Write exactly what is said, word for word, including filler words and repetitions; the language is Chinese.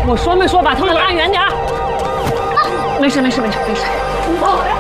我说没说把他们拉远点儿？没事没事没事没事。走。